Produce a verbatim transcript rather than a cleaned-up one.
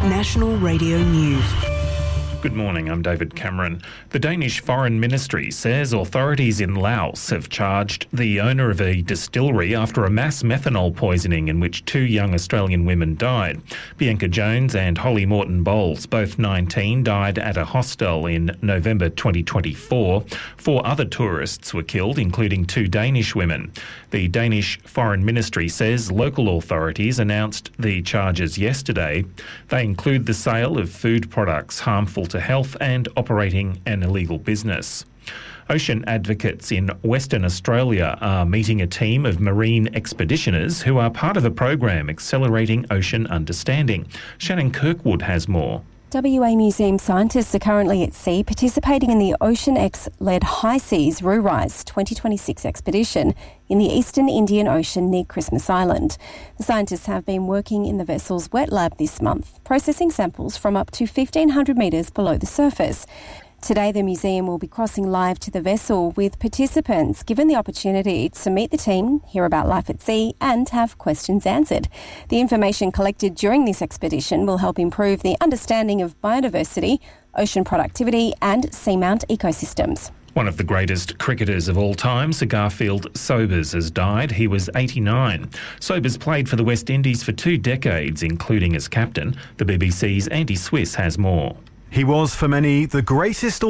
National Radio News. Good morning, I'm David Cameron. The Danish Foreign Ministry says authorities in Laos have charged the owner of a distillery after a mass methanol poisoning in which two young Australian women died. Bianca Jones and Holly Morton Bowles, both nineteen, died at a hostel in November twenty twenty-four. Four other tourists were killed, including two Danish women. The Danish Foreign Ministry says local authorities announced the charges yesterday. They include the sale of food products harmful to health and operating an illegal business. Ocean advocates in Western Australia are meeting a team of marine expeditioners who are part of a program accelerating ocean understanding. Shannon Kirkwood has more. W A Museum scientists are currently at sea participating in the OceanX-led High Seas RuRise twenty twenty-six expedition in the eastern Indian Ocean near Christmas Island. The scientists have been working in the vessel's wet lab this month, processing samples from up to fifteen hundred metres below the surface. Today, the museum will be crossing live to the vessel with participants given the opportunity to meet the team, hear about life at sea and have questions answered. The information collected during this expedition will help improve the understanding of biodiversity, ocean productivity and seamount ecosystems. One of the greatest cricketers of all time, Sir Garfield Sobers, has died. He was eighty-nine. Sobers played for the West Indies for two decades, including as captain. The B B C's Andy Swiss has more. He was, for many, the greatest